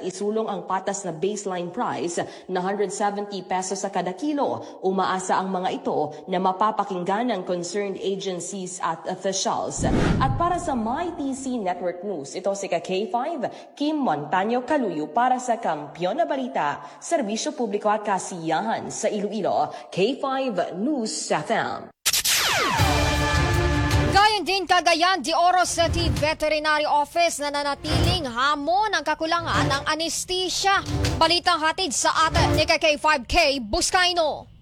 isulong ang patas na baseline price na 170 pesos sa kada kilo. Umaasa ang mga ito na mapapakinggan ng concerned agencies at officials. At para sa MyTC Network News, ito si K5, Kim Montaño Caluyo para sa Kampiyon na Balita, Serbisyo Publiko at Kasiyahan sa Iloilo, K5 News FM. Gayon din Cagayan de Oro City Veterinary Office na nanatiling hamon ang kakulangan ng anesthesia. Balitang hatid sa atin ni K5K Buscaino.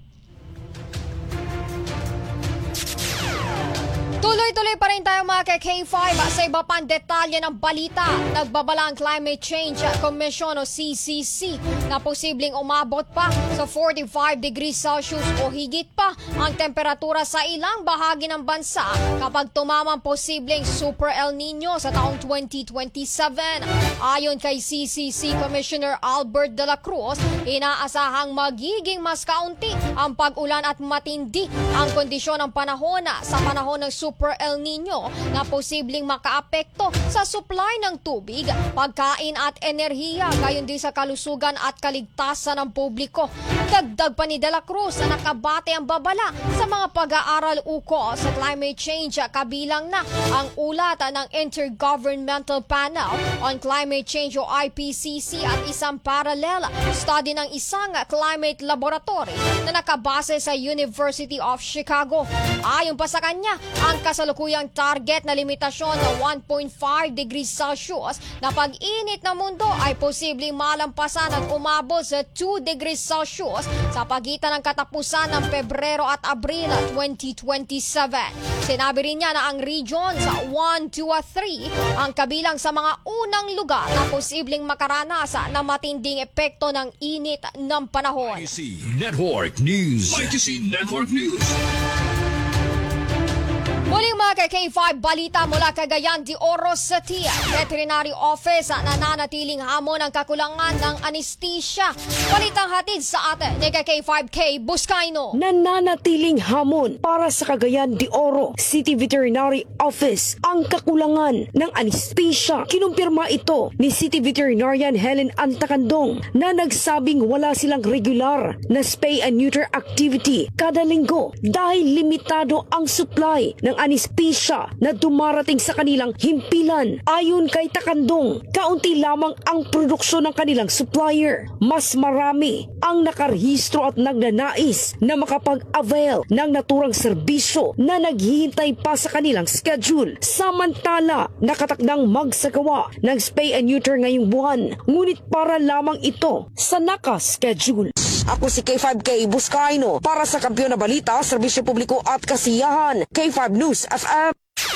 Tuloy-tuloy pa rin tayo mga K5 sa iba pang detalye ng balita. Nagbabala ang Climate Change Commission o CCC na posibleng umabot pa sa 45 degrees Celsius o higit pa ang temperatura sa ilang bahagi ng bansa kapag tumamang posibleng Super El Nino sa taong 2027. Ayon kay CCC Commissioner Albert de la Cruz, inaasahang magiging mas kaunti ang pag-ulan at matindi ang kondisyon ng panahon sa panahon ng Super El Nino na posibleng makaapekto sa supply ng tubig, pagkain at enerhiya, gayon din sa kalusugan at kaligtasan ng publiko. Dagdag pa ni De La Cruz na nakabate ang babala sa mga pag-aaral ukol sa climate change, kabilang na ang ulat ng Intergovernmental Panel on Climate Change o IPCC at isang parallel study ng isang climate laboratory na nakabase sa University of Chicago. Ayon pa sa kanya, ang kasalukuyang target na limitasyon na 1.5 degrees Celsius na pag-init ng mundo ay posibleng malampasan at umabot sa 2 degrees Celsius sa pagitan ng katapusan ng Pebrero at Abril 2027. Sinabi rin niya na ang region sa 1, 2 at 3 ang kabilang sa mga unang lugar na posibleng makaranas ng matinding epekto ng init ng panahon. MyTC Network News. MyTC Network News. Muling mga K5 balita mula Cagayan de Oro City. Veterinary Office na nananatiling hamon ang kakulangan ng anesthesia. Balitang hatid sa atin ni K5K Buscaino. Nananatiling hamon para sa Cagayan de Oro City Veterinary Office ang kakulangan ng anesthesia. Kinumpirma ito ni City Veterinarian Helen Antacandong na nagsabing wala silang regular na spay and neuter activity kada linggo dahil limitado ang supply ng anesthesia na dumarating sa kanilang himpilan. Ayon kay Takandong, kaunti lamang ang produksyon ng kanilang supplier. Mas marami ang nakarehistro at nagnanais na makapag-avail ng naturang serbisyo na naghihintay pa sa kanilang schedule. Samantala, nakatakdang magsagawa ng spay and neuter ngayong buwan, ngunit para lamang ito sa naka-schedule. Ako si K5K Buscaino para sa Kampiyon na Balita, Serbisyo Publiko at Kasiyahan, K5 News FM.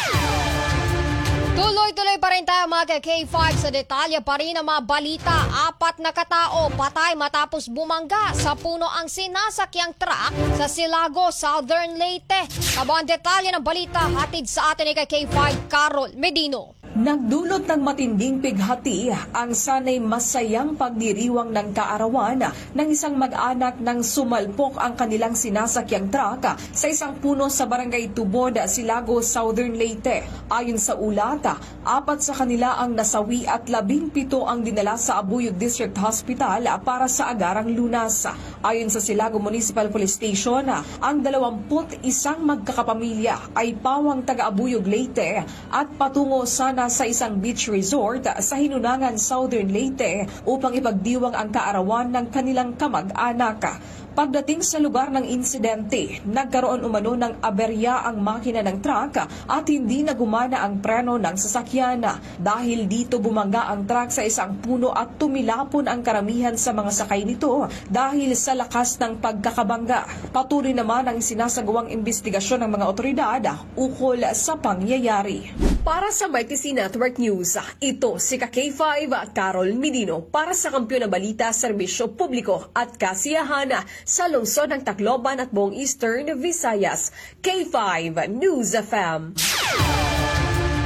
Tuloy-tuloy pa rin tayo mga K5 sa detalye pa rin ang mga balita. 4 na katao patay matapos bumangga sa puno ang sinasakyang truck sa Silago, Southern Leyte. Abo ang detalye ng balita hatid sa atin ni K5 Carol Medino. Nagdulot ng matinding pighati ang sanay masayang pagdiriwang ng kaarawan ng isang mag-anak nang sumalpok ang kanilang sinasakyang truck sa isang puno sa Barangay Tubod, Silago, Southern Leyte. Ayon sa ulat, 4 sa kanila ang nasawi at 17 ang dinala sa Abuyog District Hospital para sa agarang lunas. Ayon sa Silago Municipal Police Station, ang 21 magkakapamilya ay pawang taga-Abuyog Leyte at patungo sana sa isang beach resort sa Hinunangan, Southern Leyte upang ipagdiwang ang kaarawan ng kanilang kamag-anak. Pagdating sa lugar ng insidente, nagkaroon umano ng aberya ang makina ng truck at hindi na gumana ang preno ng sasakyan. Dahil dito bumangga ang truck sa isang puno at tumilapon ang karamihan sa mga sakay nito dahil sa lakas ng pagkakabangga. Patuloy naman ang sinasagawang investigasyon ng mga otoridad ukol sa pangyayari. Para sa MyTC Network News, ito si K5 Carol Medino para sa Kampiyon na Balita, Serbisyo Publiko at Kasiyahan sa lungsod ng Tacloban at buong Eastern Visayas. K5 News FM.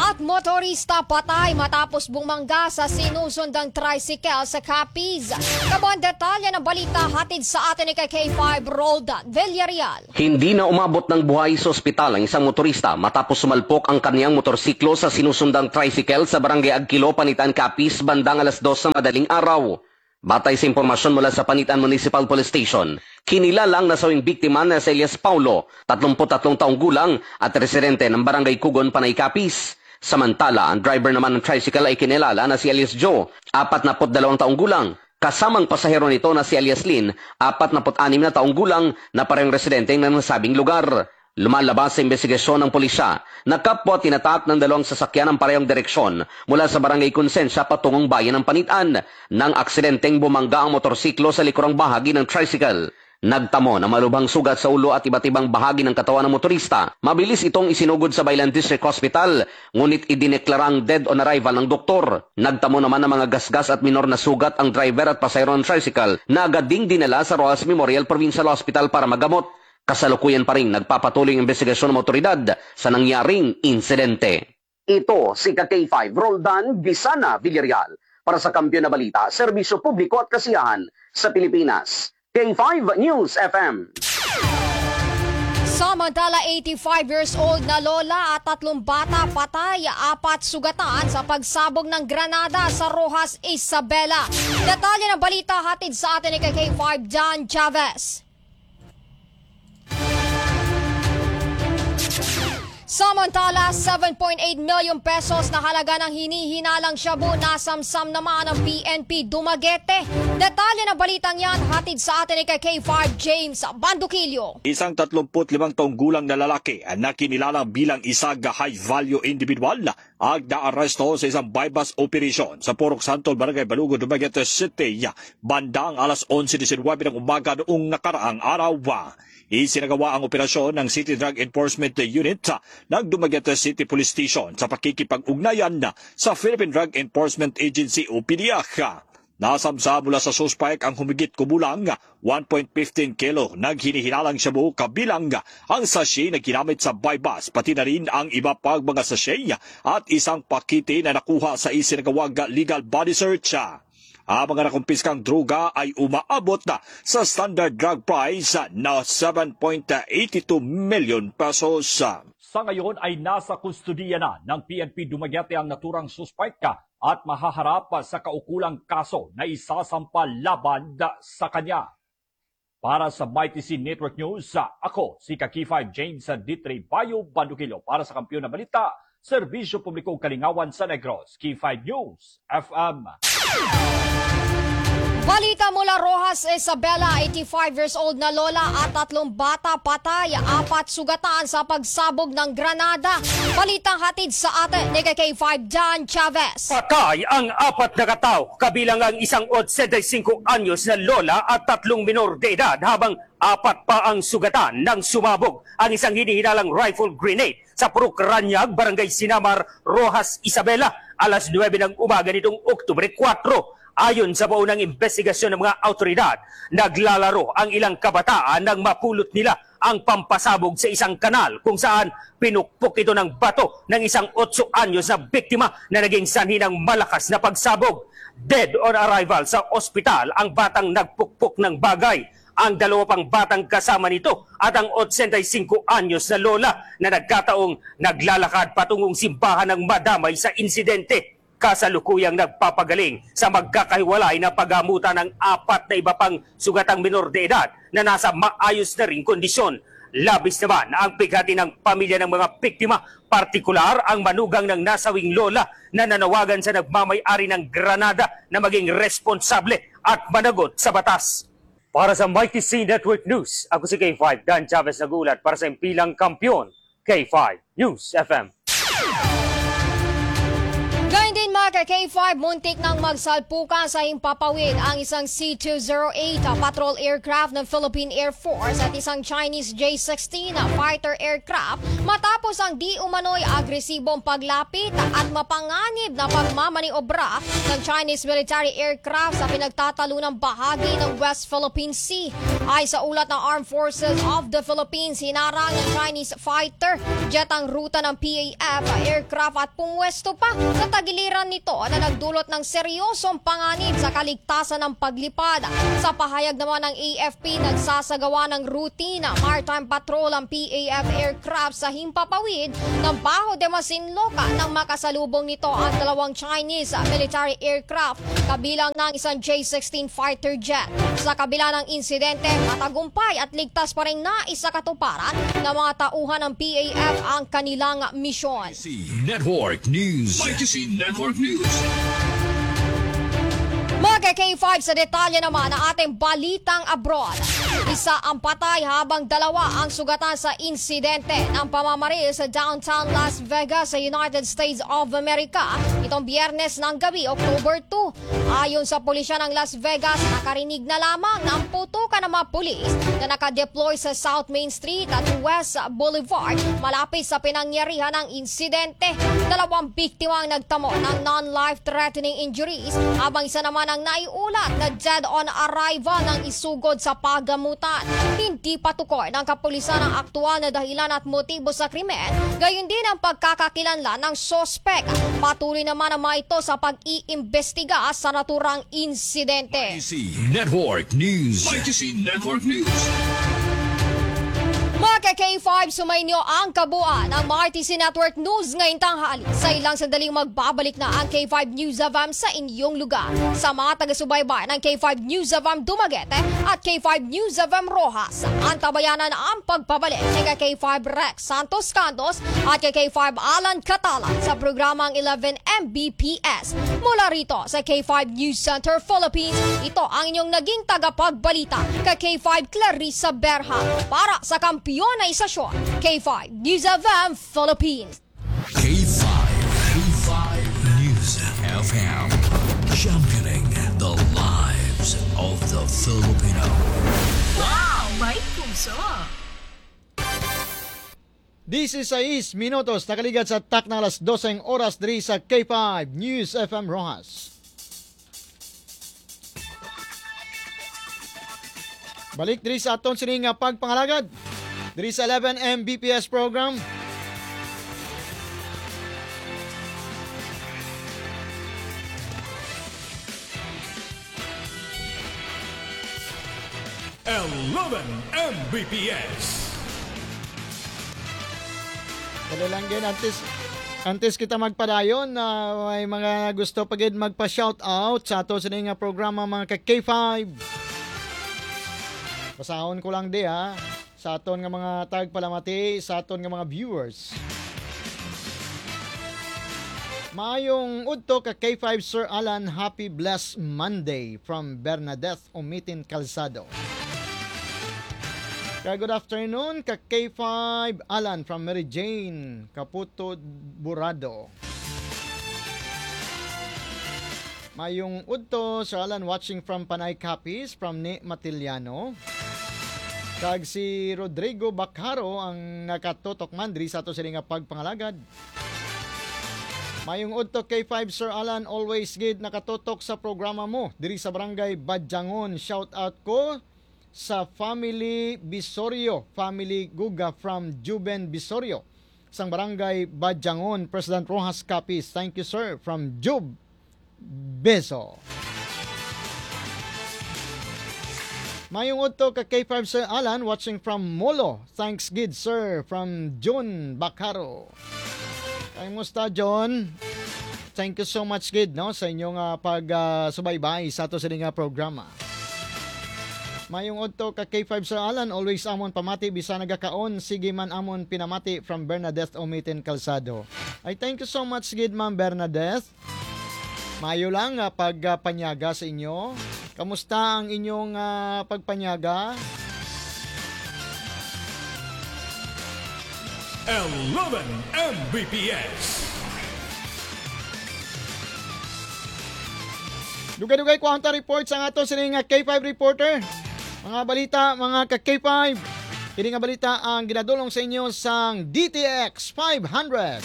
At motorista patay matapos bumangga sa sinusundang tricycle sa Capiz. Kabuang detalye ng balita hatid sa atin ni K5 Roldan Villarreal. Hindi na umabot ng buhay sa ospital ang isang motorista matapos sumalpok ang kaniyang motorsiklo sa sinusundang tricycle sa barangay Agkilo, Panitan, Capiz, bandang alas 2 ng madaling araw. Batay sa impormasyon mula sa Panitan Municipal Police Station, kinilalang nasawing biktima na si Elias Paulo, 33 taong gulang at residente ng barangay Kugon, Panay, Capiz. Samantala, ang driver naman ng tricycle ay kinilala na si Elias Joe, 42 taong gulang. Kasamang pasahero nito na si Elias Lin, 46 na taong gulang na parehong residente ng nasabing lugar. Lumalabas sa investigasyon ng pulisya na kapwa tinatak ng dalawang sasakyan ng parehong direksyon mula sa barangay Konsensya patungong bayan ng Panitan nang aksidenteng bumangga ang motorsiklo sa likurang bahagi ng tricycle. Nagtamo na malubhang sugat sa ulo at iba't ibang bahagi ng katawan ng motorista. Mabilis itong isinugod sa Bailan District Hospital, ngunit idineklarang dead on arrival ng doktor. Nagtamo naman ng mga gasgas at minor na sugat ang driver at pasahero ng tricycle na agad ding dinala sa Rojas Memorial Provincial Hospital para magamot. Kasalukuyan pa rin nagpapatuloy ang investigasyon ng otoridad sa nangyaring insidente. Ito si K5 Roldan Villarreal para sa Kampiyon na Balita, Serbisyo Publiko at Kasiyahan sa Pilipinas. K5 News FM. Samantala, 85 years old na lola at 3 bata patay, 4 sugatan sa pagsabog ng granada sa Rojas Isabela. Detalye ng balita hatid sa atin ni K5 Dan Chavez. Samantala, 7.8 million pesos na halaga ng hinihinalang shabu nasamsam naman ng PNP Dumaguete. Detalye ng balitang yan hatid sa atin ni K5 James Bandukilyo. Isang 35 taong gulang na lalaki na kinilalang bilang isang high-value individual ang naaresto sa isang bypass operation sa Porok Santol, Barangay Balugo, Dumaguete City, bandang alas 11:19 ng umaga noong nakaraang araw. Isinagawa ang operasyon ng City Drug Enforcement Unit ng Dumaguete City Police Station sa pakikipag-ugnayan sa Philippine Drug Enforcement Agency o PDEA. Nasamsa mula sa suspect ang humigit kumulang 1.15 kilo ng hinihinalang shabu kabilang ang sachet na ginamit sa bypass, pati na rin ang iba pang mga sachet at isang pakete na nakuha sa isinagawang legal body search. Ang mga nakumpiskang droga ay umaabot na sa standard drug price na 7.82 million pesos. Sa ngayon ay nasa kustudiya na ng PNP Dumaguete ang naturang suspect at mahaharap sa kaukulang kaso na isasampa laban sa kanya. Para sa MyTC Network News, ako si K5 James Ditre Bayo Bandukilo para sa Kampiyon na Balita, Serbisyo Publikong Kalingawan sa Negros, K5 News FM. Balita mula Rojas Isabela, 85 years old na lola at 3 bata patay, 4 sugatan sa pagsabog ng granada. Balitang hatid sa atin ni K5 Dan Chavez. Patay ang 4 na katao, kabilang ang isang 85 anyos na lola at 3 minor de edad, habang 4 pa ang sugatan nang sumabog ang isang hinihinalang rifle grenade sa Purok Ranyag, Barangay Sinamar, Rojas Isabela, alas 9 ng umaga nitong Oktubre 4. Ayon sa paunang investigasyon ng mga autoridad, naglalaro ang ilang kabataan nang mapulot nila ang pampasabog sa isang kanal kung saan pinukpok ito ng bato ng isang 8 anyos na biktima na naging sanhi ng malakas na pagsabog. Dead on arrival sa ospital ang batang nagpukpok ng bagay. Ang 2 pang batang kasama nito at ang 85 anyos na lola na nagkataong naglalakad patungong simbahan ng madamay sa insidente. Kasalukuyang nagpapagaling sa magkakahiwalay na paggamutan ng 4 na iba pang sugatang minor de edad na nasa maayos na ring kondisyon. Labis naman ang pighati ng pamilya ng mga biktima, partikular ang manugang ng nasawing lola na nanawagan sa nagmamay-ari ng granada na maging responsable at managot sa batas. Para sa MyTC Network News, ako si K5 Dan Chavez nagulat para sa impilang kampiyon, K5 News FM. Gayun din mga Mga K5, muntik nang magsalpukan sa himpapawid ang isang C-208 patrol aircraft ng Philippine Air Force at isang Chinese J-16 fighter aircraft matapos ang di umano'y agresibong paglapit at mapanganib na pagmamaniobra ng Chinese military aircraft sa pinagtatalunang bahagi ng West Philippine Sea. Ay sa ulat ng Armed Forces of the Philippines, hinarang ng Chinese fighter jet ang ruta ng PAF aircraft at pumwesto pa sa tagiliran nito na nagdulot ng seryosong panganib sa kaligtasan ng paglipad. Sa pahayag naman ng AFP, nagsasagawa ng routine maritime patrol ang PAF aircraft sa himpapawid ng Bajo de Masinloc nang makasalubong nito ang dalawang Chinese military aircraft kabilang ng isang J-16 fighter jet. Sa kabila ng insidente, matagumpay at ligtas pa rin naisakatuparan ng mga tauhan ng PAF ang kanilang misyon. Network News. YTC Network News. Mga K5 sa detalye naman ng ating balitang abroad. Isa ang patay habang dalawa ang sugatan sa insidente ng pamamaril sa downtown Las Vegas sa United States of America itong Biyernes ng gabi, October 2. Ayon sa pulisya ng Las Vegas, nakarinig na lamang ng putukan ng mga pulis na nakadeploy sa South Main Street at West Boulevard malapit sa pinangyarihan ng insidente. Dalawang biktima ang nagtamo ng non-life-threatening injuries habang isa naman ang naiulat na dead-on arrival ng isugod sa paggamutan. Hindi patukoy ng kapulisan ang aktual na dahilan at motibo sa krimen, gayon din ang pagkakakilanlan ng sospek. Patuloy naman ang mga ito sa pag-iimbestiga sa naturang insidente. YTC Network News. YTC Network News. Mga K5, sumainyo ang kabuuan ng RTC Network News ngayong tanghali. Sa ilang sandaling magbabalik na ang K5 News of sa inyong lugar. Sa mga taga-subaybay ng K5 News of Dumaguete at K5 News of Rojas, antabayanan ang pagpabalik ni K5 Rex Santos Cantos at K5 Alan Catalan sa programang 11 Mbps. Mula rito sa K5 News Center Philippines, ito ang inyong naging tagapagbalita K5 Clarissa Berha para sa kampiyon na isasyon, K5 News of Philippines. K5 News FM. Championing the lives of the Filipino. Wow! May puso! 16 minutos nakaligat sa tak ng alas 12 oras diri sa K5 News FM Rojas. Balik diri sa aton sining pagpangalagad diri sa 11 Mbps program. Mbps. Kaya lang din antes kita magpadayon na may mga gusto pagid magpa-shoutout sa ato sining programa mga K5. Pasahon ko lang di ha sa aton nga mga tagpalamati, sa aton nga mga viewers. Maayong udto ka K5 Sir Alan, happy blessed Monday from Bernadette Umitin Calzado. Kaya good afternoon ka K5 Alan from Mary Jane Caputo Burado. Mayong udto Sir Alan watching from Panay Capiz from Ni Matiliano. Kag si Rodrigo Bacaro ang nakatutok mandri sa ato sila nga pagpangalagad. Mayong udto K5 Sir Alan, always gid nakatutok sa programa mo diri sa Barangay Badjangon. Shout out ko sa family Bisorio, family Guga from Juben Bisorio, sang Barangay Badjangon, President Rojas Capiz. Thank you sir from Jub. Beso. Mayong udto ka K5 Sir Alan watching from Molo. Thanks gid sir from John Bacaro. Kamusta John? Thank you so much gid no sa inyong pagsubaybay sa ato sa nga programa. Mayong udto ka K5 Sir Alan, always amon pamati bisa nagakaon, sige man amon pinamati from Bernadette Umitin Calzado. Ay thank you so much gid Ma'am Bernadette. Mayo lang pagpanyaga sa inyo. Kamusta ang inyong pagpanyaga? 11 Mbps. Dugay-dugay ko ang report sa ato sining K5 reporter. Mga balita, mga ka-K5. Kini nga balita ang ginadulong sa inyo sang DTX 500.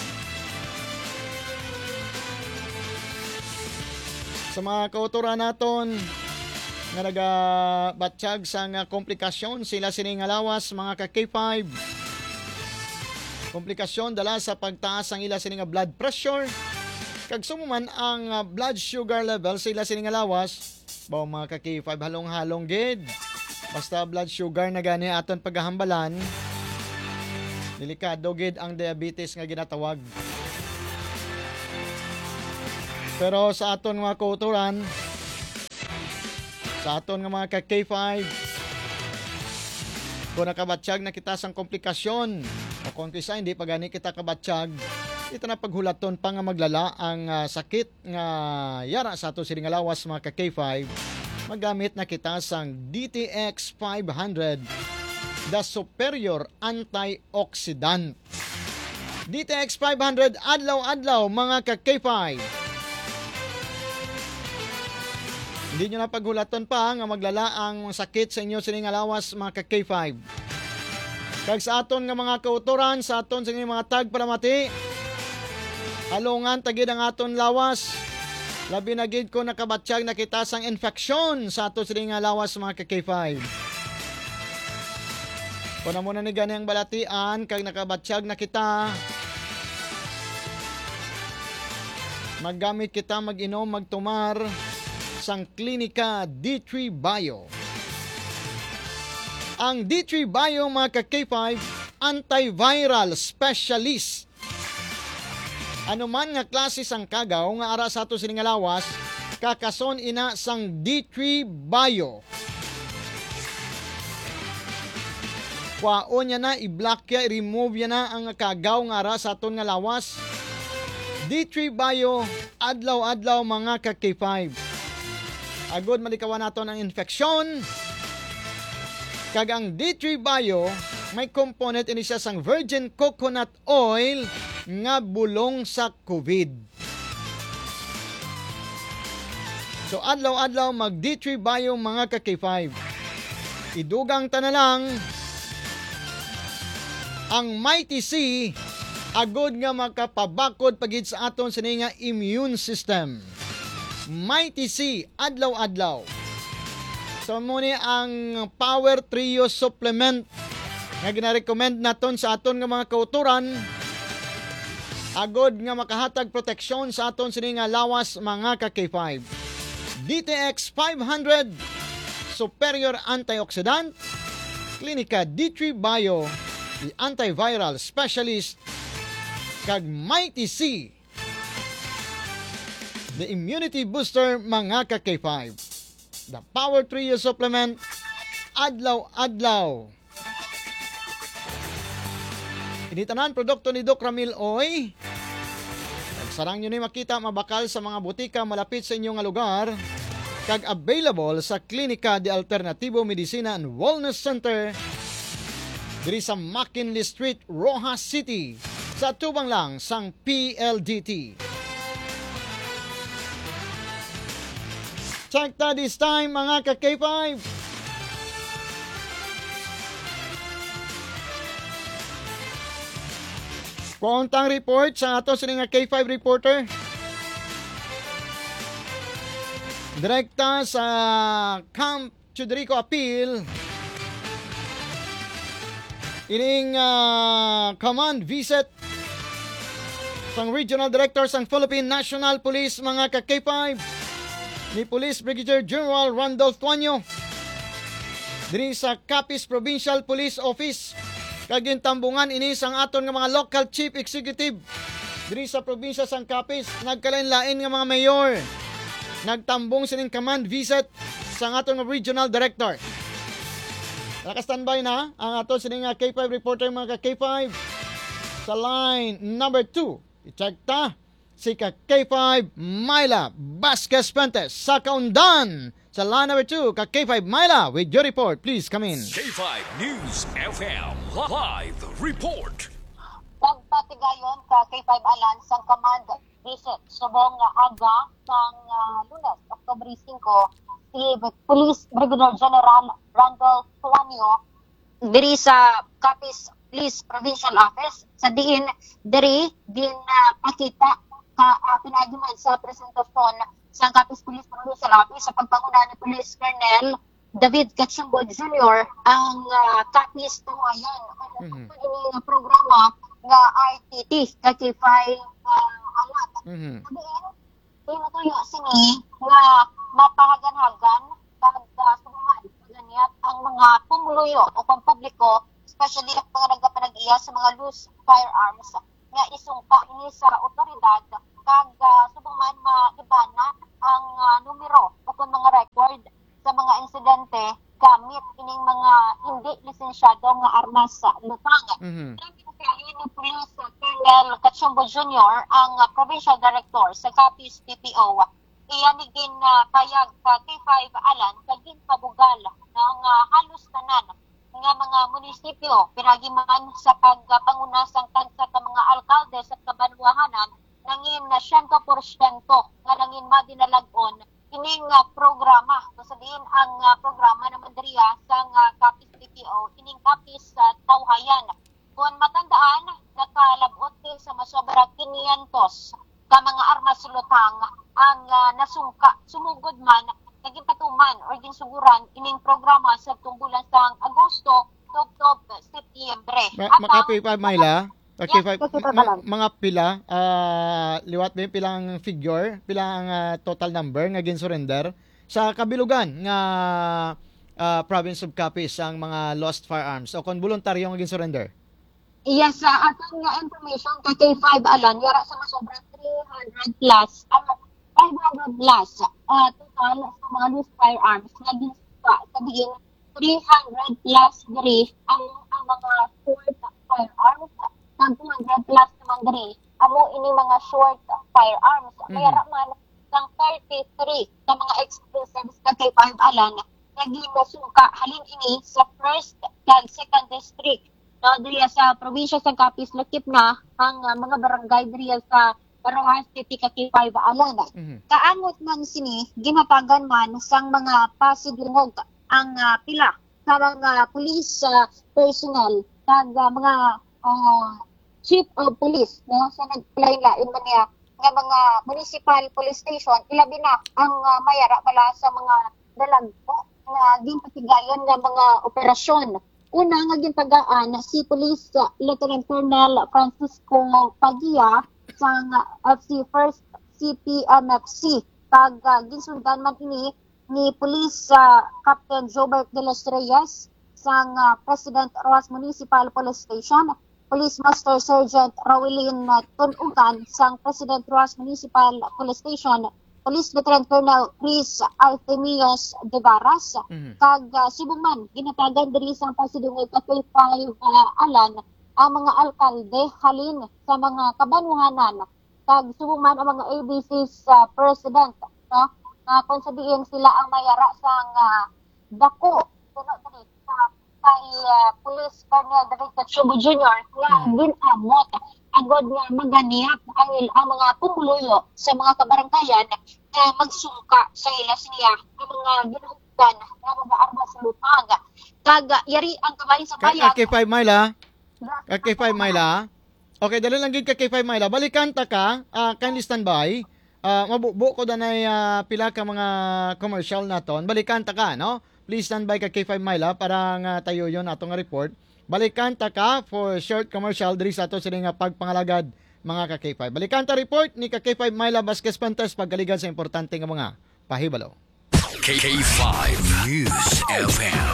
Sa mga kauturan naton nga nagabatsyag sa komplikasyon sila sining lawas mga ka-K5. Komplikasyon dala sa pagtaas ang ila sining blood pressure. Kag sumuman ang blood sugar level sila sining lawas. Bao mga ka-K5 halong-halong gid. Basta blood sugar na gani aton paghahambalan. Delikado gid ang diabetes nga ginatawag. Pero sa aton mga kauturan, sa aton nga mga ka-K5, kung nakabatsyag na kita sang komplikasyon, o kung kisa hindi pa gani kita kabatsyag, ito na paghulaton pa nga maglala ang sakit nga yara sa ato sining lawas mga ka-K5, magamit na kita sang DTX 500, the superior antioxidant. DTX 500 adlaw-adlaw mga ka-K5. Hindi nyo na paghulaton pa nga maglala ang sakit sa inyo sining lawas mga ka-K5. Kag sa aton nga mga kauturan, sa aton sa mga tagpalamati, alungan tagid ang aton lawas. Labi na gid ko nakabatsyag na kita sang infeksyon sa ato sining lawas mga ka-K5. Kung na muna ni gani ang balatian, kag nakabatsyag na kita, maggamit kita, mag-inom, magtumar sang Klinika D3 Bio. Ang D3 Bio mga ka-K5, antiviral specialist. Ano man nga klase sang kagaw nga ara sa ato sining lawas, kakason ina sang D3 Bio. Kwaon niya na, i-block ya, i-remove ya na ang kagaw nga ara sa aton nga lawas. D3 Bio, adlaw-adlaw mga ka-K5. Agod malikawan naton ang infeksyon. Kag ang D3 Bio, may component ini siya sang virgin coconut oil nga bulong sa COVID. So adlaw-adlaw mag D3 Bio mga ka-K5. Idugang ta na lang ang Mighty C, agod nga makapabakod pagid sa aton sini nga immune system. Mighty C, adlaw-adlaw. So muna ang Power Trio supplement nga gina-recommend naton sa aton nga mga kauturan, agod nga makahatag proteksyon sa aton sini nga lawas mga ka-K5. DTX 500, superior antioxidant, Klinika D3 Bio, the antiviral specialist, kag Mighty C, the immunity booster mga ka-K5. The Power Trio supplement, adlaw-adlaw. Initanan produkto ni Doc Ramil Oy. Sarang nyo ni makita mabakal sa mga butika malapit sa inyong lugar, kag available sa Klinika de Alternativo Medicina and Wellness Center diri sa McKinley Street, Rojas City, sa tubang lang sang PLDT. Check ta this time mga ka-K5. Kuntang report sa ato sining K5 reporter. Direkta sa Camp Chudrico Appeal. Ining command visit sang Regional Director sang Philippine National Police mga ka-K5 ni Police Brigadier General Randolph Tuanyo diri sa Capiz Provincial Police Office. Kagintambungan ini sang aton nga mga local chief executive diri sa probinsya sang Capiz. Nagkalain-lain nga mga mayor. Nagtambong sining command visit sang aton nga regional director. Naka-standby na ang aton sining K5 reporter mga ka-K5 sa line number 2. I-check ta si ka-K5 Myla Vasquez Pentes sa Kaundan. Sa line number 2, ka-K5 Myla with your report. Please come in. K5 News FM Live Report. Nagpatigayon ka K5 Alliance ang command visit subong aga ng Lunes, October 5, si Police Brigadier General Randolph Tuanio diri sa Capiz Police Provincial Office sa diin diri din pakita pinagiman sa presentasyon sa Capiz Police Provincial Office sa pagpanguna ni Police Colonel David Cachimbo Jr. ang Capiz Tuwayan. Ang programa nga RTT, K5 alat. Tinutuyo sini nga mapahagan-hagan kag sumaman ganiyat ang mga pumuluyo o pampubliko, especially ang mga nagpanag-iya sa mga loose firearms nga isungka ini sa otoridad kag sumaman maibana ang numero o kung mga record sa mga insidente gamit ining mga hindi lisensyado nga armas sa lupang. Ni Police Colonel Cachimbo Jr. ang Provincial Director sa Capiz PPO. Iyan din payag sa K5 Alan kagin pabugal ng halos tanan nga mga munisipyo pinagiman sa pagpanguna sang tagsa ka mga alkalde sa kabanwahanan nangin na 100% nga nangin madinalagon ining programa. Sabihin ang programa naman diriya sa Capiz PPO ining Capiz sa Tawhayan. Kung matandaan, nakalabot sa masobra 500 ka mga armas lutang ang nasungka. Sumugod man, naging patuman o naging suguran ining programa sa tunggulan sa Agosto, October, Setyembre. Maka-P5 Myla? Mga pila, liwat ba yung pilang figure, pilang total number nga gin-surrender sa kabilugan nga province of Capiz ang mga lost firearms o kung voluntaryo nga gin-surrender? Yes, atong nga information kay K5 Alan, yara sa masobra 300 plus, 500 plus total sa mga loose firearms na ginsuka. Sabihin, 300 plus diri ang mga short firearms, 200 plus naman diri amo ini mga short firearms. Mayara man sang 33 sa mga explosives ka K5 Alan, naging nasuka halin ini sa first and second district. No, diriya sa probinsya sa Capiz, lakip na ang mga barangay diriya sa Baroas City K5 Alan. Kaangot man sini, ginatagan man sang mga pasidungog ang pila sa mga police personnel kag mga chief of police no sa naglain-lain man niya nga mga municipal police station, ilabi na ang mayara pala sa mga dalagpo nga ginpatigayon nga mga operasyon. Una nga gintagaan si Police Lieutenant Colonel Francisco Pagia sa FC First CPMFC. Kag ginsundan man ini ni Police Captain Jobert de los Reyes sa President Roas Municipal Police Station. Police Master Sergeant Rawilin Tunugan sa President Roas Municipal Police Station. Police Lieutenant Colonel Chris Artemios de Varas. Kag subuman ginatagan diri sa pasidungog ka K5 Alan ang mga alkalde halin sa mga kabanwahanan. Kag subuman ang mga ABC's president no kung sabihin sila ang mayara sa dako kuno diri sa kay Police Colonel David Cachimbo Jr. nga ginamot agod nga maganiyat ang mga pumuluyo sa mga kabaranggayan magsungka sa ilas niya ang mga ginuhugan ng mga armas sa lupang. Kag yari ang kamay sa payag. K5 Myla. Okay, dali lang gid ka K5 Myla. Balikan ta ka, kindly standby. Mabubo ko danay pila ka mga commercial naton. Balikan ta ka, no? Please standby ka K5 Myla para nga tayo yon atong report. Balikan ta ka for short commercial diri sa ato sila nga pagpangalagad mga ka-K5. Balikan ta report ni ka-K5 Myla Vasquez Pantes pagkaligad sa importante nga mga pahibalo. K5 News FM.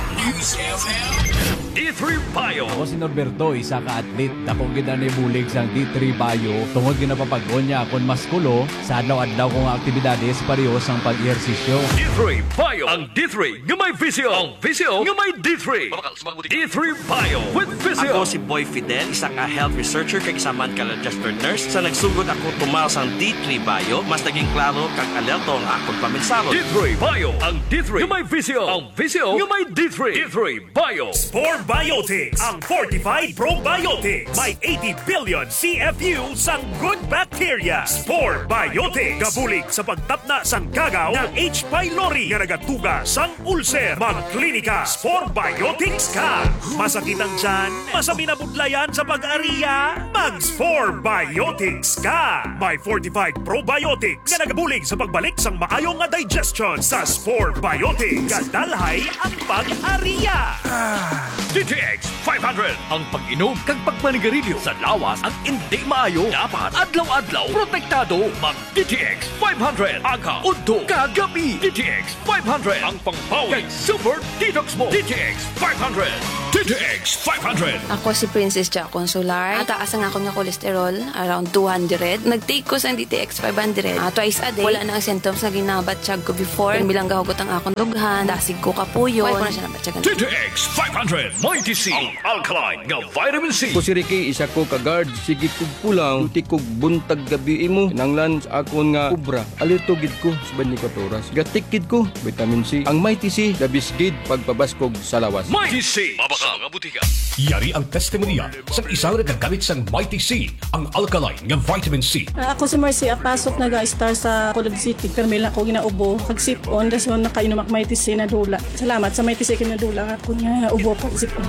D3 Bio. Ako si Norberto, isa ka-atlet. Dakong gina ni bulig sang D3 Bio. Tungod ginapapagod niya akong maskulo sa adlaw-adlaw kong aktibidades pareho sang pag-ehersisyo. D3 Bio. Ang D3 nga may visyo. Ang visyo nga may D3. D3 Bio with visyo. Ako si Boy Fidel, isang health researcher kag isaman ka registered nurse. Sa nagsugod ako tumaw sang D3 Bio, mas naging klaro kag alerto ang akong paminsaro. D3 Bio. ang D3 nga may visyo. Ang visyo nga may D3. D3 Bio. Spore Biotics, ang fortified probiotics. May 80 billion CFU sang good bacteria. Spore Biotics, gabulig sa pagtapna sang kagaw ng H. pylori nga nagatuga sang ulcer. Magklinika, Spore Biotics ka. Masakit ang tiyan, masabi na budlayan sa pag-ariya, mag-Spore Biotics ka. May fortified probiotics nga nagabulig sa pagbalik sang maayong nga digestion. Sa Spore Biotics, kadalhay ang pag-ariya. DTX 500 ang pag-inom kag pagmanigarilyo sa lawas ang hindi maayo. Dapat adlaw-adlaw protektado. Mag DTX 500 aga udto kagabi. DTX 500 ang pangpawi kag super detox mo. DTX 500. DTX 500. Ako si Princess Jack Consular. Taas ang ako nga kolesterol, around 200. Nag-take ko sa DTX 500 twice a day. Wala na ang symptoms na ginabatsyag ko before. Bilang gahugot ang akong dughan, dasig ko kapuyo. Wala ko na siya nabatyagan. DTX 500 Mighty C ang alkaline nga vitamin C. Ko si Ricky, isa ko ka-guard. Sige kog pulang, duti kog buntag gabi mo. Nanglan sa akon nga kubra. Alirtugid ko sa 24 oras. Gatikid ko, vitamin C. Ang Mighty C, dabisgid pagpabaskog sa lawas. Mighty C. Mabaka mga butika. Yari ang testimonya sa isang nagkagamit sang Mighty C, ang alkaline nga vitamin C. Ako si Mercy, pasok nag-star sa Colog City. Pero may lang ako ginaubo. Pag-sip-on, rason nakainom ak Mighty C na dula. Salamat sa Mighty C na dula. Ako nga ubo pag-sip-on.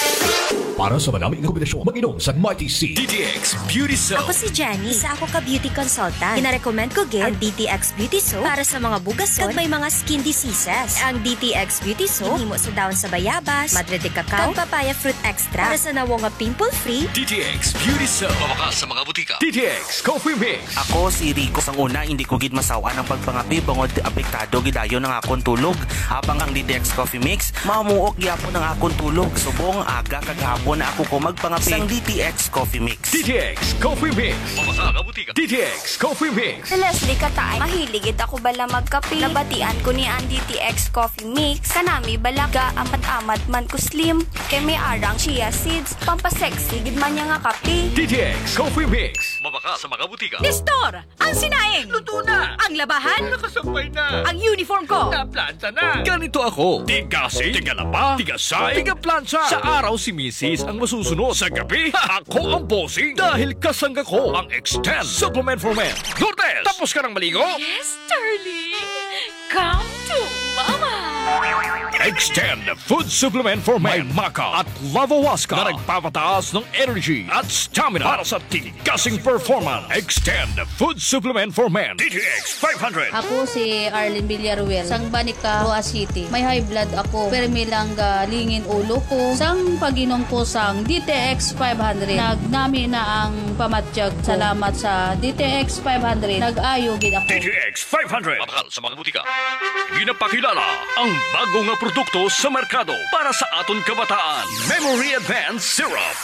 Para sa maraming kombinasyon, mag-inom sa Mighty C. DTX Beauty Soap. Ako si Jenny. Isa ako ka-beauty consultant. Pinarecommend ko gid ang DTX Beauty Soap para sa mga bugason kag may mga skin diseases. Ang DTX Beauty Soap himo sa dahon sa bayabas, madre de cacao, kag papaya fruit extra para sa nawo nga pimple-free. DTX Beauty Soap. Mabakas sa mga butika. DTX Coffee Mix. Ako si Rico. Sang una, hindi ko gid masawa ng pagpangapi bangod apektado gidayon ng akong tulog. Habang ang DTX Coffee Mix, mamuok gyapon ng akong tulog. Subong aga kagahapon na ako ko magpangapi sang DTX Coffee Mix. DTX Coffee Mix. Mabasa ka butika. DTX Coffee Mix. Si Leslie Katay, mahiligid ako bala magkape. Nabatian ko ni ang DTX Coffee Mix. Kanami balaga amat-amat man ko slim. Kay may arang chia seeds. Pampasexy gid man niya nga kape. DTX Coffee Mix. Mabaka sa mga butika. Nestor, ang sinaing. Luto na. Ang labahan. Nakasabay na. Ang uniform ko. Naplanta na. Ganito ako. Tigasi, tigalapa, tigasay, tigaplantsa. Sa araw si Mrs. ang masusunod. Sa gabi, ako ang bossing. Dahil kasangga ko ang Extend Supplement for Men. Lourdes, tapos ka ng maligo? Yes, darling. Come to Mama. Extend Food Supplement for Men. May Maca at Lavawaska na nagpapataas ng energy at stamina para sa tigasing performance. Extend Food Supplement for Men. DTX 500. Ako si Arlene Villaruel, sang Banica, Roa City. May high blood ako, pero may lang lingin ulo ko. Sang pag-inom ko sang DTX 500, nagnami na ang pamatsyag. Salamat sa DTX 500, nag-ayo gid ako. DTX 500. Mabakal sa mga butika. Ginapakilala ang bagong nga produkto sa merkado para sa aton kabataan. Memory Advanced Syrup.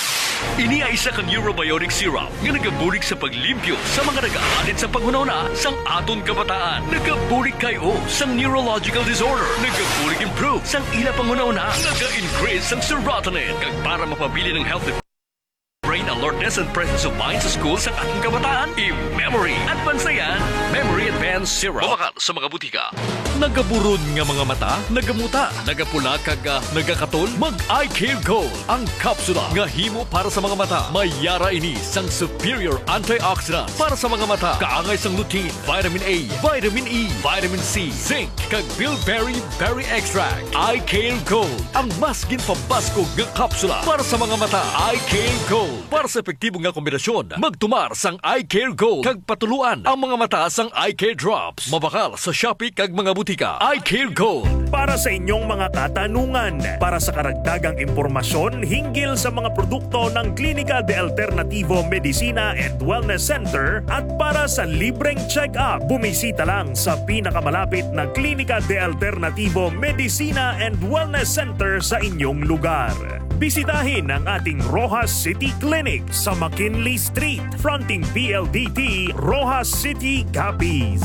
Ini ay isa ka neurobiotic syrup nga nagabulig sa paglimpyo sa mga nag-aalit sa panghunahuna sang aton kabataan. Nagabulig kayo sang neurological disorder. Nagabulig improve sang ila panghunahuna. Naga-increase sang serotonin kag para mapabili ng healthy brain alertness and presence of mind sa school sa ating kabataan. I-Memory at Bansayan, Memory Advanced Syrup. Mabakal sa mga butika. Nagaburod nga mga mata, nagamuta, nagapula kag nagakatol, mag-Eye Care Gold. Ang kapsula nga himo para sa mga mata. Mayara ini sang superior antioxidant para sa mga mata. Kaangay sang lutein, vitamin A, vitamin E, vitamin C, zinc, kag bilberry berry extract. Eye Care Gold. Ang mas ginpabaskog nga kapsula para sa mga mata. Eye Care Gold. Para sa epektibong nga kombinasyon, magtumar sang Eye Care Gold kag patuluan ang mga mata sang Eye Care Drops. Mabakal sa Shopee kag mga butika. Eye Care Gold. Para sa inyong mga katanungan, para sa karagdagang impormasyon hinggil sa mga produkto ng Klinika de Alternativo Medicina and Wellness Center at para sa libreng check-up, bumisita lang sa pinakamalapit na Klinika de Alternativo Medicina and Wellness Center sa inyong lugar. Bisitahin ang ating Rojas City Clinic sa McKinley Street, fronting PLDT, Rojas City, Capiz.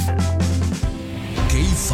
K5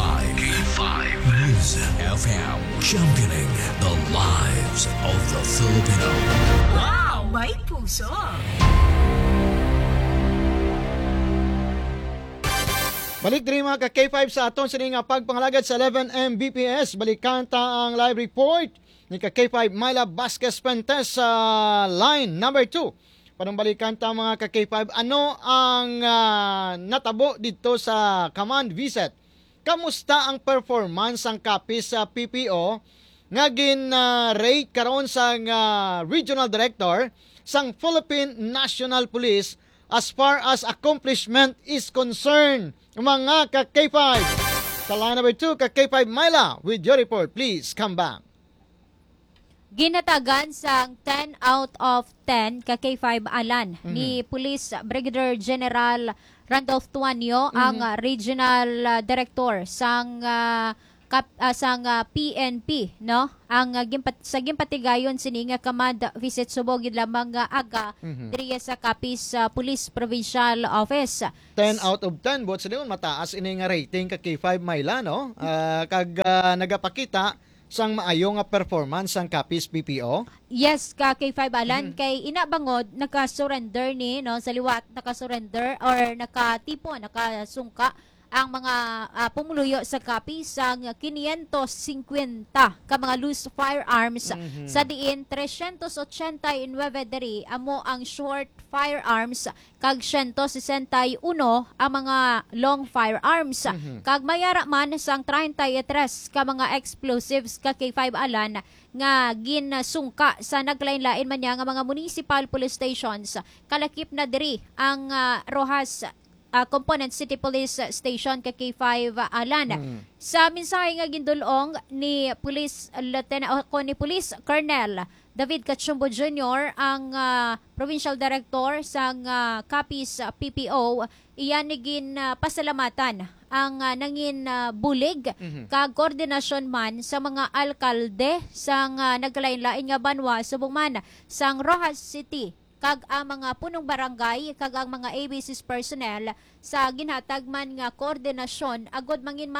News FM, championing the lives of the Filipino. Wow, may puso. Balik diri mga ka-K5 sa aton sa nga pagpangalagad sa 11 Mbps. Balikan ta ang live report ni ka-K5 Myla Vasquez Pentes sa line number 2. Panumbalikan ta mga ka-K5, ano ang natabo dito sa command visit? Kamusta ang performance ang kapis sa PPO nga gin-rate karon sa regional director sang Philippine National Police as far as accomplishment is concerned? Mga ka-K5 sa line number 2, ka-K5 Myla with your report. Please come back. Ginatagan sang 10 out of 10 ka-K5 Alan ni Police Brigadier General Randolph Tuanyo ang regional director sang PNP, no? Ang sa gimpatigayon sini nga command visit subog gid lamang nga aga diri sa Capiz Police Provincial Office. 10 out of 10 but sa diyon mataas ini nga rating ka K5 Myla, no? Kag nagapakita sang maayo nga performance ang Capiz PPO. Yes, ka K5 Alan kay inabangod naka-surrender ni, no, sa liwat naka-surrender or nakasungka ang mga pumuluyo sa Capiz sang 550 ka mga loose firearms sa diin 389 diri amo ang short firearms kag 161 ang mga long firearms kag mayara man sang 33 ka mga explosives ka K5 Alan nga ginsungka sa naglain-lain man niya nga mga municipal police stations. Kalakip na diri ang Rojas Component City Police Station ka K5 Alan. Sa mensahe nga gindulong ni Police Lieutenant o ni Police Colonel David Cachumbo Jr. ang Provincial Director sang Capiz PPO, iyan nigin pasalamatan ang nangin bulig kag koordinasyon man sa mga alkalde sang naglain-lain nga banwa subong man sang Rojas City kag ang mga punong barangay kag ang mga ABC's personnel sa ginhatag man nga koordinasyon agod mangin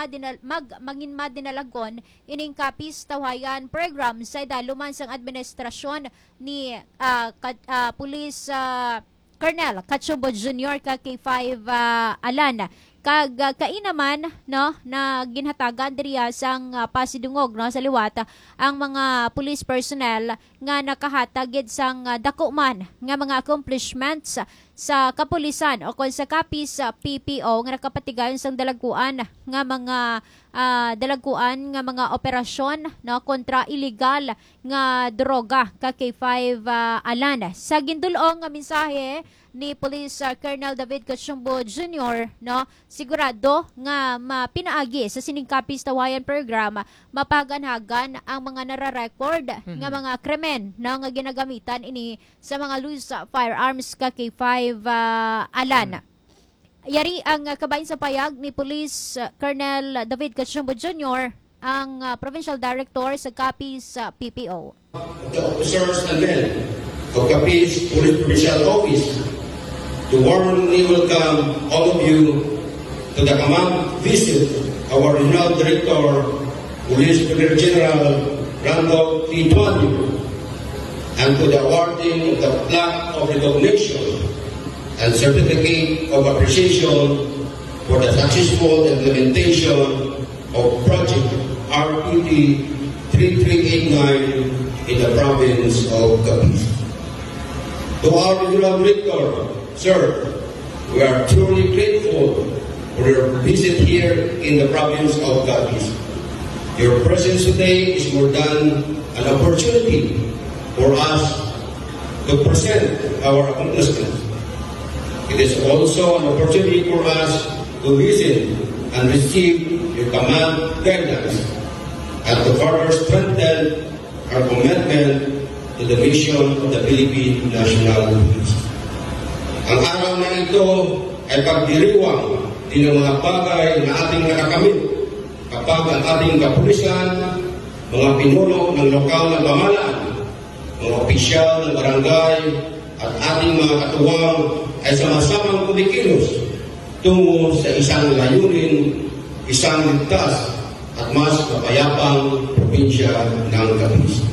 madinalagon ining Capiz Tawayan program sa daluman sang administrasyon ni Police Colonel Cachumbo Jr. ka K5 Alan. Kag kainaman, no, na ginhatagan diriya sang pasidungog, no, sa liwat ang mga police personnel nga nakahatagid sang dako man nga mga accomplishments sa kapulisan o kon sa Capiz PPO nga nakapatigayon sang dalaguan nga mga dalaguan nga mga operasyon, no, kontra illegal nga droga ka K5 Alan. Sa gindulong nga mensahe ni Police Colonel David Cachumbo Jr., no, sigurado nga mapinaagi sa sining Capiz Tawayan program mapaganhagan ang mga nara-record nga mga krimen, no, nga ginagamitan ini sa mga loose firearms ka K5 Alan. Yari ang kabahin sa payag ni Police Colonel David Cachumbo Jr., ang Provincial Director sa Capiz PPO. The officers and men of Capiz Police Provincial Office to warmly welcome all of you to the command visit our Regional Director, Police Brigadier General Randolph T. Tuanyo, and to the awarding of the plaque of recognition and certificate of appreciation for the successful implementation of Project RPT 3389 in the province of Capiz. To our Regional Director, Sir, we are truly grateful for your visit here in the province of Capiz. Your presence today is more than an opportunity for us to present our accomplishments. It is also an opportunity for us to visit and receive your command guidance and to further strengthen our commitment to the mission of the Philippine National Police. Ang araw na ito ay pagdiriwang din ng mga bagay na ating nakakamit kapag ang ating kapulisan, mga pinuno ng lokal na pamahalaan, mga opisyal ng barangay at ating mga katuwang ay sama-samang kumikilos tungo sa isang layunin, isang ligtas at mas mapayapang probinsya ng Capiz.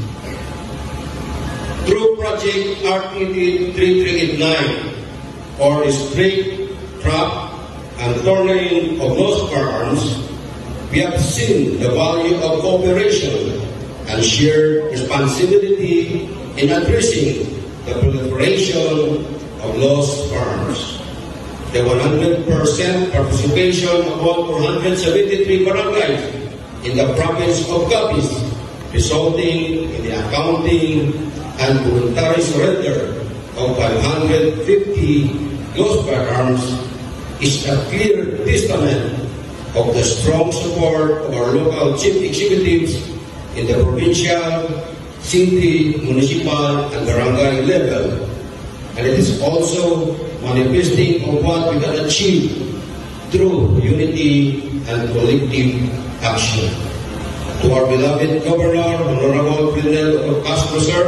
Through Project RPT 3389 or Straight, Trap, and turning of those firearms, we have seen the value of cooperation and shared responsibility in addressing the proliferation of lost firearms. The 100% participation of all 473 barangays in the province of Capiz, resulting in the accounting and voluntary surrender of 550 lost firearms, is a clear testament of the strong support of our local chief executives in the provincial, city, municipal, and barangay level. And it is also manifesting of what we can achieve through unity and collective action. To our beloved Governor, Honorable Fidel Castro, sir,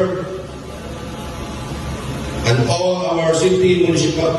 and all our city and municipal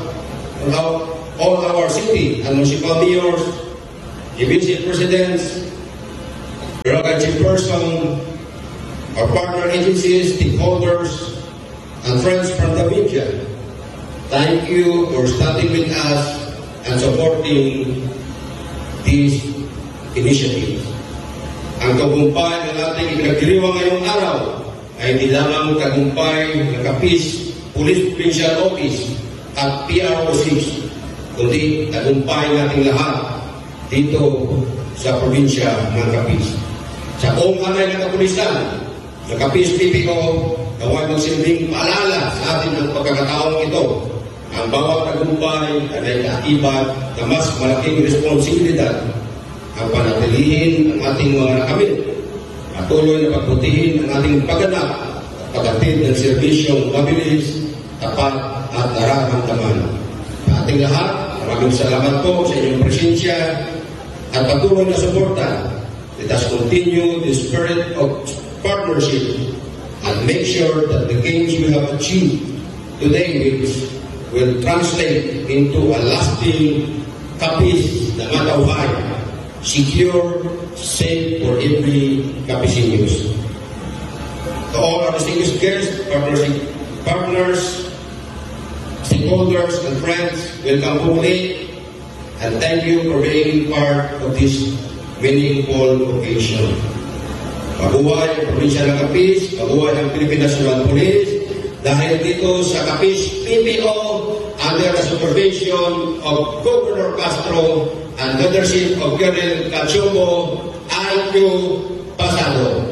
mayors, division presidents, barangay chairperson, our partner agencies, stakeholders, and friends from the media, thank you for standing with us and supporting this initiative. Ang tagumpay ng ating ipinagdiriwang ngayong araw ay hindi lamang tagumpay ng Capiz Police Provincial Office at PRO6, kundi tagumpay nating lahat dito sa probinsya ng Capiz. Sa buong hanay ng kapulisan, sa Capiz PPO, naway magsilbing paalala sa atin ng pagkakataong ito. Ang bawat tagumpay ay naiakibat na mas malaking responsibilidad ang panatilihin ang ating mga nakamit, patuloy na pagbutihin ang ating pagganap at paghatid ng serbisyong mabilis, tapat at nararamdaman. Sa ating lahat, maraming salamat po sa inyong presensya at patuloy na suporta. Let us continue the spirit of partnership and make sure that the gains we have achieved today will translate into a lasting Capiz na matawhay, secure, safe for every Capizinos. To all our distinguished guests, partners, stakeholders, and friends, welcome home late, and thank you for being part of this meaningful occasion. Mabuhay ang probinsya ng Capiz, mabuhay ang Philippine National Police, dahil dito sa Capiz PPO, under the supervision of Governor Castro and leadership of Colonel Cachumbo, IQ Pasado.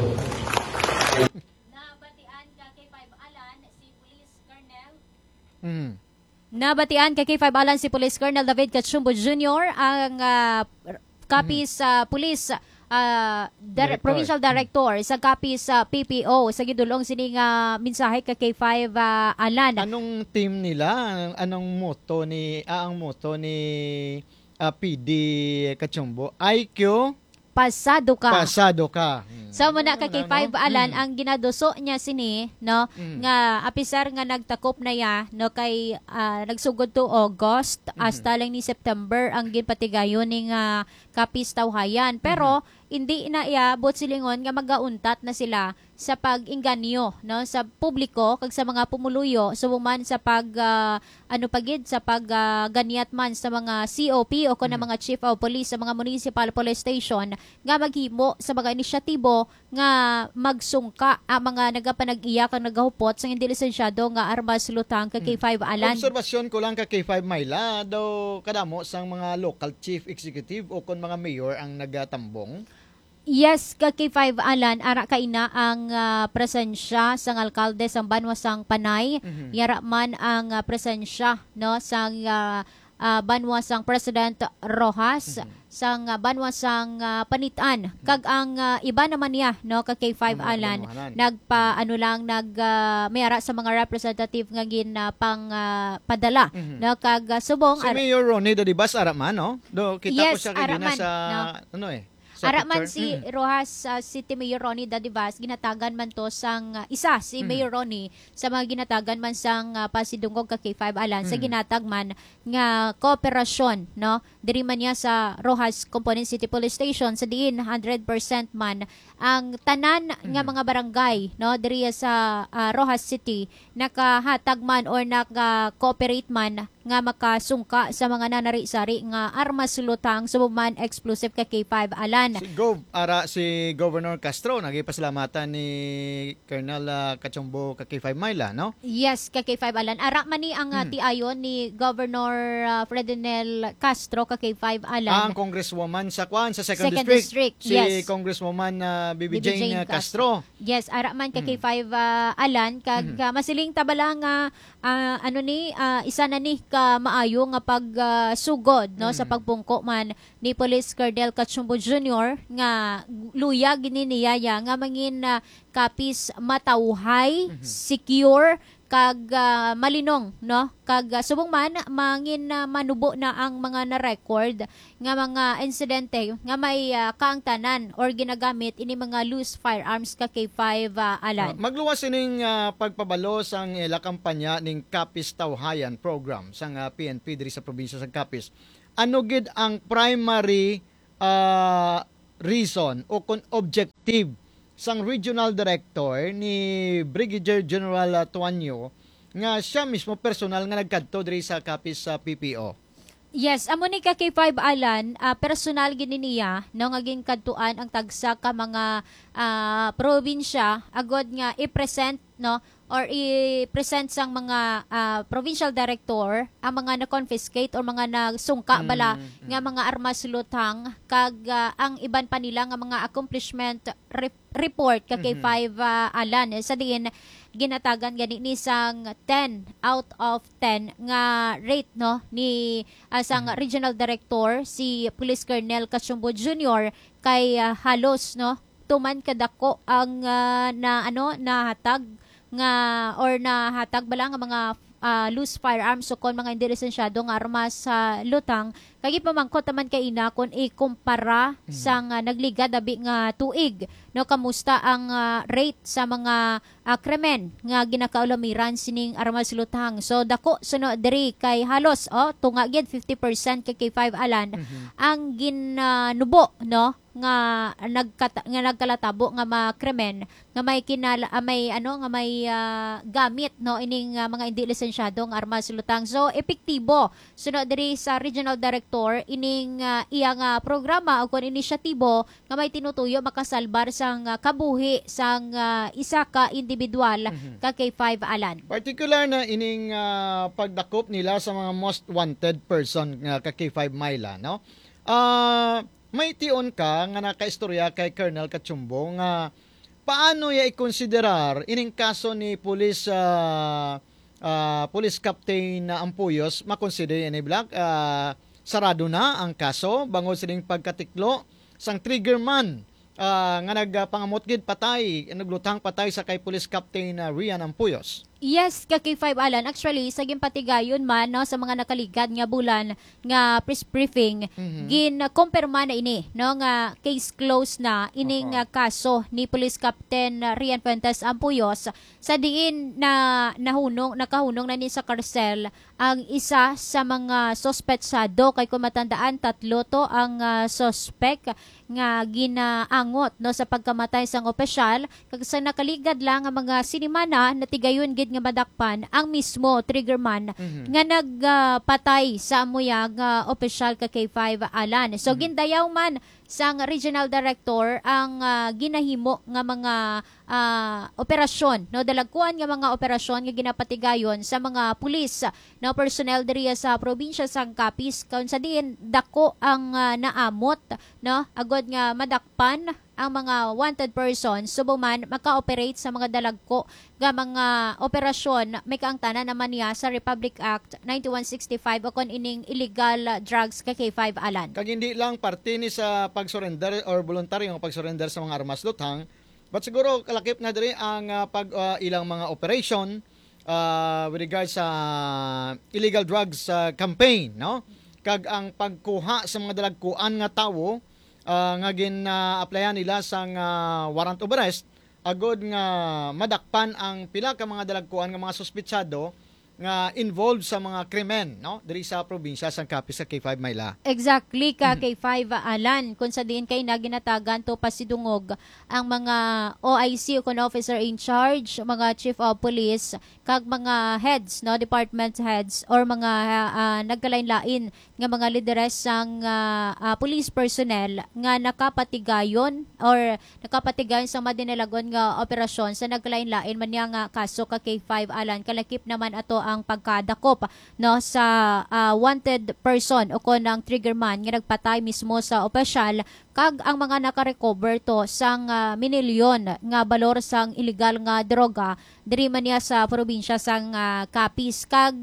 Nabatian kay K5 Alan si Police Colonel David Cachumbo Jr. ang Capiz Police Provincial Director sa Capiz PPO sa gidulong sining mensahe kay K5 Alan. Anong team nila? Anong motto ni PD Cachumbo? IQ Pasado ka. Pasado ka. So muna ka kay 5 Alan ang ginaduso niya sini no nga apisar nga nagtakop na ya no kay nagsugod to August hasta lang ni September ang ginpatigayon ning Capiz tawhayan pero hindi na iabot silingon nga magauntat na sila sa pag-inganyo no sa publiko kag sa mga pumuluyo subuman sa pag sa pagganiat man sa mga COP o kuno mga chief of police sa mga municipal police station nga maghimo sa mga inisyatibo nga magsungka ang mga nagapanag-iya kang nagahupot sa hindi lisensyado nga armas lutang kay K5 Alan. Obserbasyon ko lang kay K5 Mayla daw kadamo sang mga local chief executive o kon mga mayor ang nagatambong. Yes, kay 5 Alan, ara kaina ang presensya sang alkalde sang Banwasang Panay. Yara man ang presensya no sang Banwasang President Rojas, sang Banwasang Panitan. Kag ang iba naman niya no kay 5 Alan mayara sa mga representative nga gin pang padala no kag subong si Mayor Ronnie Dadibas ara man no. Do kita ko yes, siya kay no? Ara man si Rojas City Mayor Ronnie Dadibas ginatagan man to sang si Mayor Ronnie sa mga ginatagan man sang pasidungog kay 5 Alan sa ginatag man nga kooperasyon no diri man niya sa Rojas Component City Police Station sa diin 100% man ang tanan nga mga barangay no diri sa Rojas City nakahatag man or naka-cooperate man nga makasungka sa mga nanari-sari nga armas lutang subman explosive ka K5 alan. Si Governor Castro nagipasalamatan ni Colonel Kachombo ka K5 Myla, no? Yes, ka K5 alan. Ara man ni ang tiayon ni Governor Ferdinand Castro ka K5 alan. Ang congresswoman sa sa second district. Si yes. Congresswoman Bibi Jane Castro. Yes, ara man ka K5 alan kag masiling tabala nga isa na ni ka maayo nga pagsugod no sa pagpungko man ni Police Colonel Kachumbo Jr. nga luya gininiyaya nga mangin kapis matawhay, secure kag malinong no kag subong man mangin manubo na ang mga na-record nga mga insidente nga may kaangtanan or ginagamit ini mga loose firearms ka K5 alan. Magluwas ining pagpabalo sang ila kampanya ning Kapis Tawhayan program sang PNP diri sa probinsya sa Kapis. Ano gid ang primary reason o objective sang regional director ni Brigadier General Tuanyo nga siya mismo personal nga nagkadto diri sa Kapis sa PPO? Yes, amo ni ka K5 alan, personal gini niya no nga ginkadtuan ang tagsa ka mga probinsya agod nga i-present no or i-present sang mga provincial director ang mga na-confiscate or mga nagsungka bala nga mga armas lutang kag ang iban pa nila nga mga accomplishment report ka kay 5 alan sa diin ginatagan gani ni sang 10 out of 10 nga rate no ni sang regional director si Police Colonel Kachumbo Jr. kay halos no tuman kadako ang nahatag nga or nahatag bala nga mga loose firearms so kon mga hindi lisensyado nga armas sa lutang kagi pamangkot taman kay ina kon ikumpara sang nagliga dabi nga tuig no kamusta ang rate sa mga krimen nga ginakaulamiran sining armas lutang so dako suno diri kay halos tunga gid 50% kay 5 alan ang ginubo no nga nagkalatabo nga mga krimen nga may gamit no ining mga hindi lisensyado nga armas lutang so epektibo sunod diri sa regional director ining iyang programa o kon inisyatibo nga may tinutuyo makasalbar sang kabuhi sang isa ka individual ka kay 5 alan. Particular na ining pagdakop nila sa mga most wanted person nga ka kay 5 Myla, no? May tion ka nga nakaistorya kay Colonel Kachumbo nga paano ya ikonsiderar ining kaso ni Police Captain Ampuyos makonsider ni Black sarado na ang kaso bangod sining pagkatiklo sang triggerman nga nagpangamot gid patay naglutang patay sa kay Police Captain Rian Ampuyos. Yes, ka K5 alan. Actually, sa gimpatigayon man no sa mga nakaligad nga bulan nga press briefing, gin-confirma na ini no nga case closed na ining kaso ni Police Captain Rian Fuentes Ampuyos sa diin na nakahunong na ni sa karsel ang isa sa mga sospetsado kay kung matandaan 3 to ang suspect nga ginaangot no sa pagkamatay sang opisyal kag sa nakaligad lang ang mga sinimana natigayon gid nga madakpan ang mismo triggerman nga nagpatay sa amuyag opisyal ka kay 5 alan. So gindayaw man sang regional director ang ginahimo nga mga operasyon no dalagkuan nga mga operasyon nga ginapatigayon sa mga pulis no personnel diri sa probinsya sang Kapis kaun sa diin dako ang naamot no agod nga madakpan ang mga wanted persons subuman maka-operate sa mga dalagko nga mga operasyon may kaangtanan naman niya sa Republic Act 9165 o kon ining illegal drugs ka kay 5 alan. Kag hindi lang parte ni sa pag-surrender or voluntaryong pag-surrender sa mga armas lutang but siguro kalakip na diri ang ilang mga operation with regards sa illegal drugs campaign no kag ang pagkuha sa mga dalagkuan nga tawo nga gin-applyan nila sang warrant of arrest agod nga madakpan ang pila ka mga dalagkuan nga mga suspetsado nga involved sa mga krimen, no? Diri sa probinsya sang Capiz sa K5 Mayla. Exactly ka K5 Alan kung sa diin kay naginatagan to pasidungog ang mga OIC o officer in charge, mga chief of police kag mga heads, no, department heads or mga nagkalain-lain nga mga lideres sang police personnel nga nakapatigayon sa madinalagon nga operasyon sa nagkalain-lain man nga kaso ka K5 Alan. Kalakip naman ato ang pagkadakop, no, sa wanted person o kon ang triggerman nga nagpatay mismo sa opisyal kag ang mga nakarecover to sang minilyon nga balor sang illegal nga droga diri man niya sa probinsya sang Capiz kag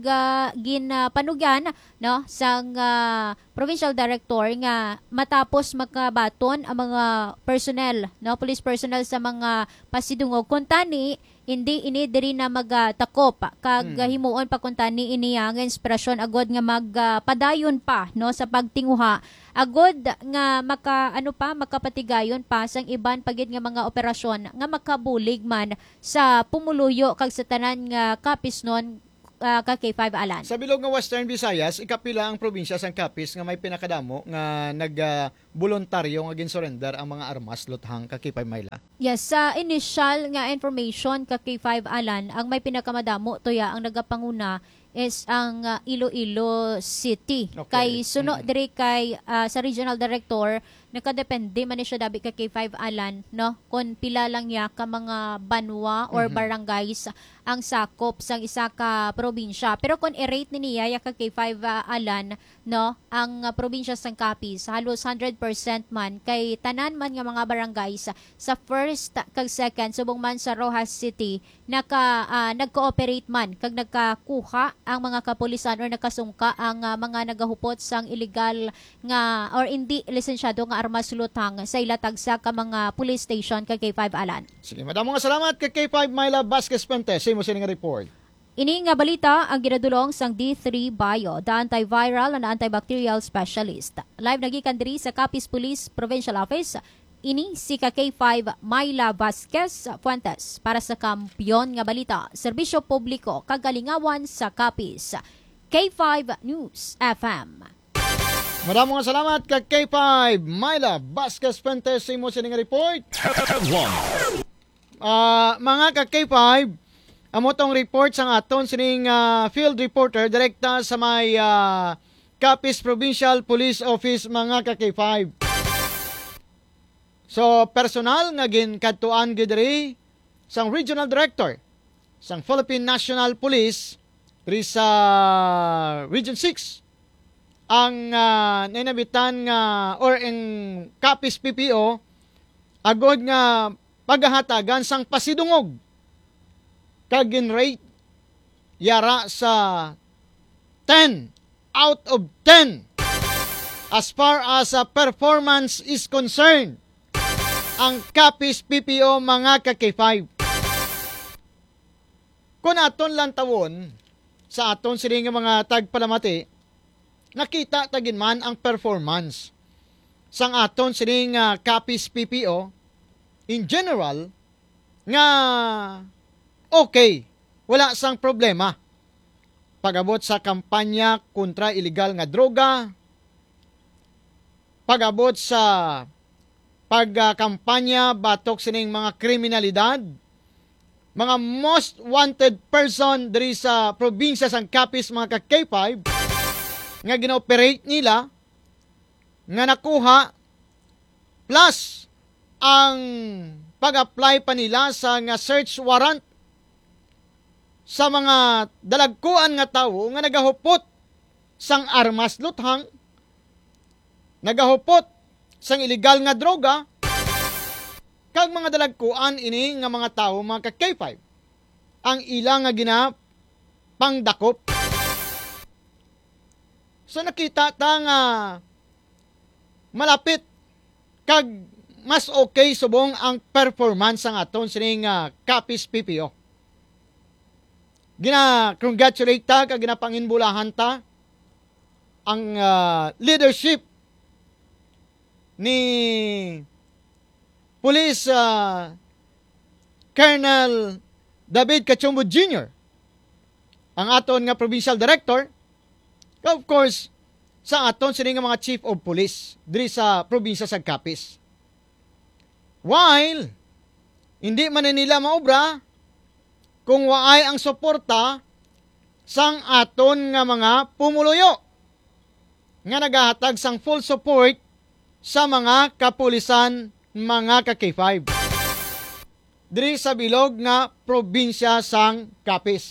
ginpanugyan, no, sang provincial director nga matapos makabaton ang mga personnel, no, police personnel sa mga pasidungog kuntani hindi ini diri na magtakop kag himuon pa kuntani ini ang inspirasyon agod nga magpadayon pa, no, sa pagtinguha agod nga makapatigayon pa sang iban pagid nga mga operasyon nga makabulig man sa pumuluyo kag sa tanan nga Capiz non ka K5 Alan. Sa bilog nga Western Visayas, ikapila ang probinsya sang Capiz nga may pinakadamo nga voluntaryo nga gin-surrender ang mga armas luthang ka K5 Mayla. Yes, sa initial nga information ka K5 Alan, ang may pinakamadamo toya ang nagapanguna is ang Iloilo City. Okay. Kay suno diri kay sa regional director nakadepende man ni siya dabi ka K5 Alan, no, kung pila lang ya ka mga banwa or barangays ang sakop sang isa ka probinsya. Pero kung i-rate ni niya ka K5 Alan, no, ang probinsya sang Capiz halos 100% man kay tanan man nga mga barangays sa first kag second subong man sa Rojas City nagcooperate man kag nagkakuha ang mga kapulisan or nakasungka ang mga nagahupot sang illegal nga or hindi lisensyado nga armas lutang sa ilatag sa ka mga police station kay K5 Alan. Sige, madamo nga salamat kay K5 Mayla Vasquez Puentes sa imo sining report. Ini nga balita ang ginadulong sang D3 Bio, the antiviral and antibacterial specialist. Live nagikan diri sa Capiz Police Provincial Office. Ini si K5 Mayla Vasquez Puentes para sa Kampiyon nga balita, serbisyo publiko kagalingawan sa Capiz. K5 News FM. Maraming salamat kay K5 Mayla Vasquez Puentes sa imo sining report. Mga ka K5, amo tong report sang aton sining field reporter direkta sa may Capiz Provincial Police Office mga ka K5. So personal nga ginkadtuan gidri sang regional director sang Philippine National Police diri sa Region 6 ang ninabitan nga or ang Capiz PPO agod nga paghahatagan sang pasidungog kag ginrate yara sa 10 out of 10 as far as performance is concerned ang Capiz PPO mga ka-K5. Kung aton lang tawon sa aton sining mga tagpalamati, nakita tagin man ang performance sang aton sining Capiz PPO in general nga okay, wala sang problema. Pagabot sa kampanya kontra illegal nga droga, pagabot sa pagkampanya batok sining mga kriminalidad, mga most wanted person diri sa probinsya sang Capiz mga ka-K5 nga ginoperate nila nga nakuha plus ang pag-apply pa nila sa nga search warrant sa mga dalagkuan nga tawo nga nagahupot sang armas luthang, nagahupot sang illegal nga droga, kag mga dalagkuan ini nga mga tawo mga ka-K5 ang ilang nga ginapangdakop. So nakita ta nga malapit kag mas okay subong ang performance ang aton sining Capiz PPO. Gina-congratulate ta kag ginapanginbulahan ta ang leadership ni Police Colonel David Cachombo Jr. ang aton nga provincial director, of course, sa aton sini nga mga chief of police diri sa probinsya sa Capiz. While hindi man nila maobra kung waay ang suporta sang aton nga mga pumuluyo nga nagahatag sang full support sa mga kapulisan, mga ka-K5 diri sa bilog nga probinsya sang Capiz.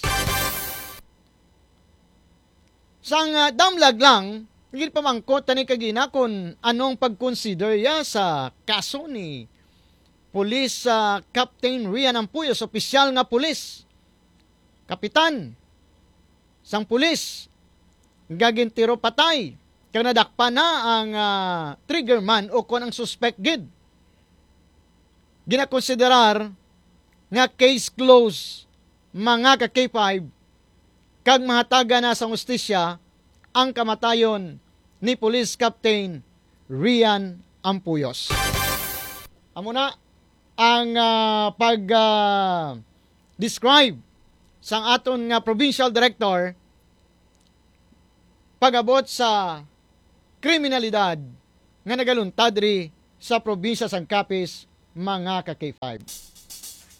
Sang damlag lang, higit pamangkot tani kagina kung anong pag-consider ya sa kaso ni Police Captain Rian Ampuyos, opisyal nga pulis, kapitan sang pulis, gagintiro patay, kaya nadakpa na ang trigger man o kung ang suspect gid. Ginakonsiderar nga case closed, mga ka-K5, kag mahataga na sa hustisya ang kamatayon ni Police Captain Rian Ampuyos. Amo na ang pag-describe sang aton nga provincial director pag-abot sa kriminalidad nga nagaluntad diri sa probinsya sang Capiz, mga ka-K5.